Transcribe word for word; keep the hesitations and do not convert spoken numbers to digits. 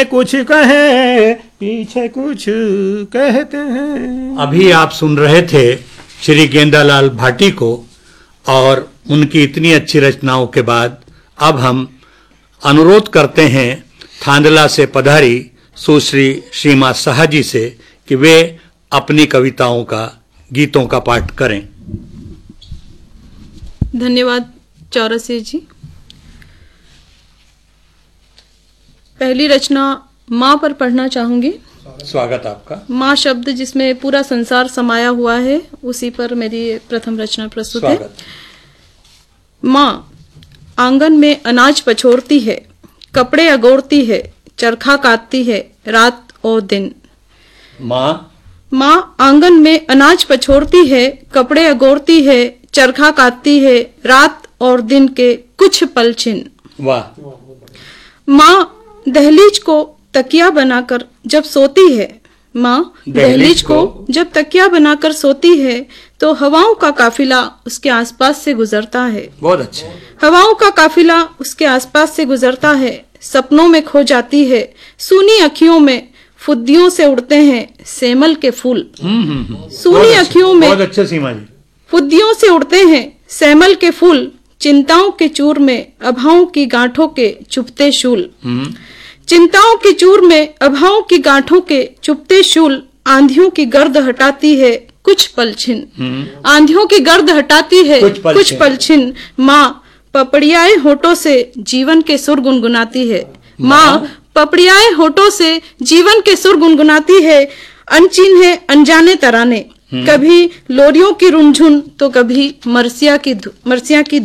कुछ कहे पीछे कुछ कहते हैं। अभी आप सुन रहे थे श्री गेंदालाल भाटी को, और उनकी इतनी अच्छी रचनाओं के बाद अब हम अनुरोध करते हैं थांदला से पधारी सुश्री सीमा साहा जी से कि वे अपनी कविताओं का, गीतों का पाठ करें। धन्यवाद चौरसिया जी। पहली रचना माँ पर पढ़ना चाहूंगी। स्वागत आपका। माँ शब्द जिसमें पूरा संसार समाया हुआ है, उसी पर मेरी प्रथम रचना प्रस्तुत है। माँ आंगन में अनाज पछोरती है, कपड़े अगोरती है, चरखा काटती है रात और दिन। माँ माँ आंगन में अनाज पछोरती है, कपड़े अगोरती है, चरखा काटती है रात और दिन के कुछ पल छिन। वाह। माँ दहलीज को तकिया बनाकर जब सोती है, माँ दहलीज को जब तकिया बनाकर सोती है तो हवाओं का काफिला उसके आसपास से गुजरता है। बहुत अच्छे। हवाओं का काफिला उसके आसपास से गुजरता है, सपनों में खो जाती है, सूनी अखियों में फुद्दियों से उड़ते हैं सेमल के फूल। सूनी अखियों में बहुत अच्छे सीमा जी। फुद्दियों से उड़ते हैं सेमल के फूल, चिंताओं के चूर में अभाओं की गांठों के चुभते शूल। चिंताओं के चूर में अभाओं की गांठों के चुभते शूल, आंधियों की गर्द हटाती है कुछ पल छिन। आंधियों की गर्द हटाती है कुछ पल, कुछ पल छिन। माँ पपड़ियाए होठों से जीवन के सुर गुनगुनाती है। माँ पपड़ियाए होठों से जीवन के सुर गुनगुनाती है, अनचिन है अनजाने तराने, कभी लोरियों की रुनझुन तो कभी मरसिया की मरसिया की